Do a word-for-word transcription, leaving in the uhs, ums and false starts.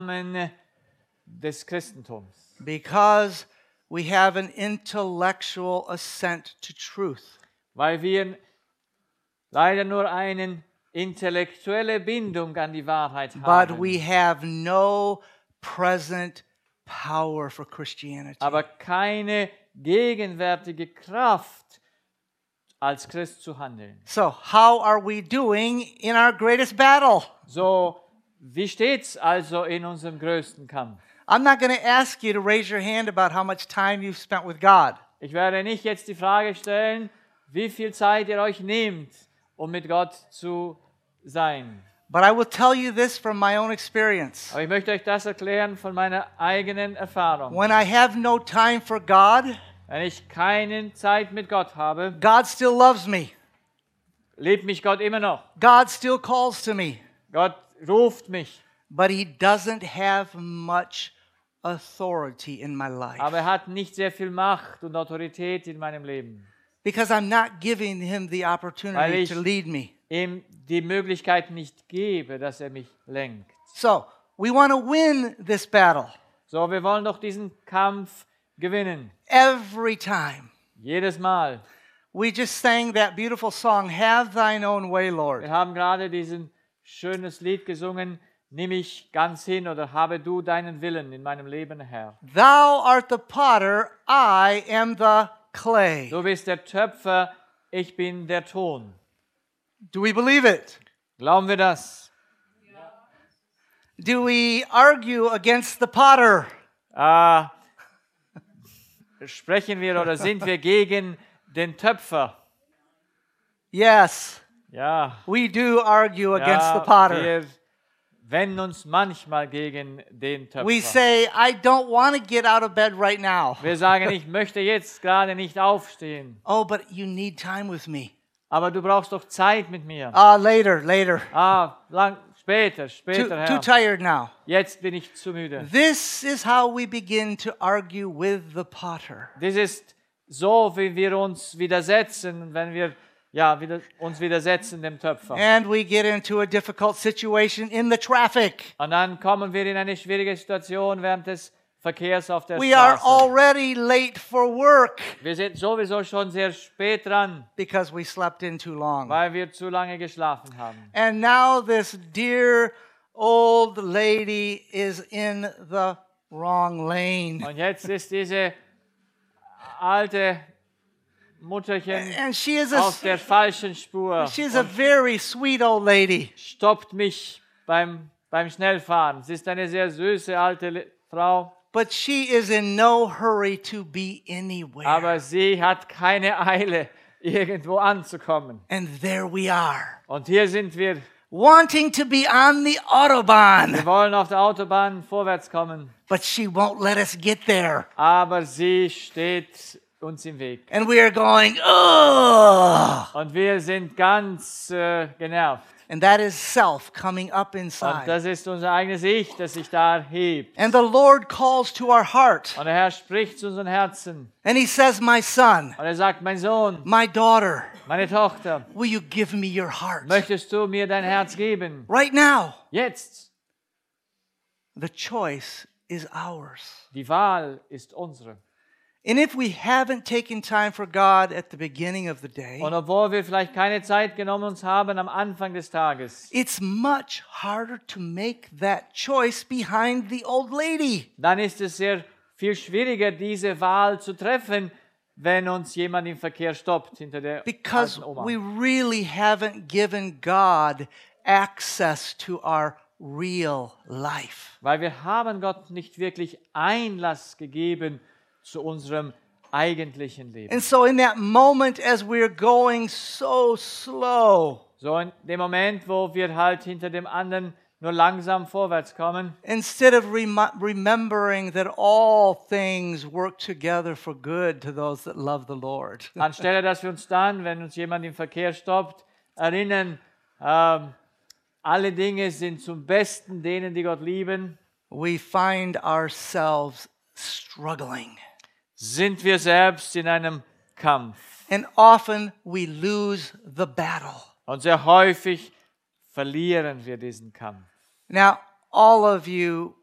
des Christentums. Because we have an intellectual assent to truth. Weil wir leider nur eine intellektuelle Bindung an die Wahrheit But haben. we have no present power for Christianity. Aber keine gegenwärtige Kraft, als Christ zu handeln. So, how are we doing in our greatest battle? So, wie steht's also in unserem größten Kampf? I'm not going to ask you to raise your hand about how much time you've spent with God. Ich werde nicht jetzt die Frage stellen, wie viel Zeit ihr euch nehmt, um mit Gott zu sein. But I will tell you this from my own experience. Aber ich möchte euch das erklären von meiner eigenen Erfahrung. When I have no time for God, Wenn ich keine Zeit mit Gott habe, God still loves me. liebt mich Gott immer noch. God still calls to me. Gott ruft mich, But He doesn't have much authority in my life. aber er hat nicht sehr viel Macht und Autorität in meinem Leben. Because I'm not giving Him the Weil opportunity ich- to lead me. Ihm die Möglichkeit nicht gebe, dass er mich lenkt. So, we want to win this battle So, wir wollen doch diesen Kampf gewinnen. every time. Jedes Mal. We just sang that beautiful song, Have Thine Own Way, Lord. Wir haben gerade diesen schönes Lied gesungen, nimm mich ganz hin oder habe du deinen Willen in meinem Leben, Herr. Thou art the potter, I am the clay. Du bist der Töpfer, ich bin der Ton. Do we believe it? Glauben wir das? Do we argue against the potter? Äh, sprechen wir oder sind wir gegen den Töpfer? Yes, Ja, we do argue against the ja potter. wir wenden uns manchmal gegen den Töpfer. We say, I don't want to get out of bed right now. Wir sagen, ich möchte jetzt gerade nicht aufstehen, Oh, but you need time with me. aber du brauchst doch Zeit mit mir. Ah, later, later. Ah, lang, später, Too, später, too Herr. tired now. Jetzt bin ich zu müde. This is how we begin to argue with the potter. Das ist so, wie wir uns widersetzen, wenn wir ja, wieder, uns widersetzen dem Töpfer. And we get into a difficult situation in the traffic. Und dann kommen wir in eine schwierige Situation während des Verkehrs auf der We are Straße. already late for work Wir sind sowieso schon sehr spät dran, because we slept in too long. weil wir zu lange geschlafen haben. And now this dear old lady is in the wrong lane. Und jetzt ist diese alte Mutterchen And she is a auf der falschen Spur. she's a very sweet old lady. Stoppt mich beim, beim Schnellfahren. Sie ist eine sehr süße alte Le- Frau, But she is in no hurry to be anywhere. aber sie hat keine Eile, irgendwo anzukommen. And there we are, Und hier sind wir. wanting to be on the Autobahn, Wir wollen auf der Autobahn vorwärts kommen, but she won't let us get there. aber sie steht uns im Weg. And we are going, ugh. Und wir sind ganz äh, genervt. And that is self coming up Und inside. das ist unser eigenes Ich, das sich da hebt. And the Lord calls to our heart. Und der Herr spricht zu unseren Herzen. And He says, my son, Und er sagt, mein Sohn, my daughter, meine Tochter, will you give me your heart? möchtest du mir dein Herz geben? Right now. Jetzt. The choice is ours. Die Wahl ist unsere. And if we haven't taken time for God at the beginning of the day, Und obwohl wir vielleicht keine Zeit genommen uns haben am Anfang des Tages, it's much harder to make that choice behind the old lady. dann ist es sehr viel schwieriger, diese Wahl zu treffen, wenn uns jemand im Verkehr stoppt hinter der Because alten Oma. we really haven't given God access to our real life. Weil wir haben Gott nicht wirklich Einlass gegeben zu unserem eigentlichen Leben. And so in that moment as we're going so slow, So in dem Moment, wo wir halt hinter dem anderen nur langsam vorwärts kommen, instead of rem- remembering that all things work together for good to those that love the Lord, anstelle dass wir uns dann, wenn uns jemand im Verkehr stoppt, erinnern, ähm, alle Dinge sind zum Besten denen, die Gott lieben, we find ourselves struggling. sind wir selbst in einem Kampf. And often we lose the battle. Und sehr häufig verlieren wir diesen Kampf. Now, all of you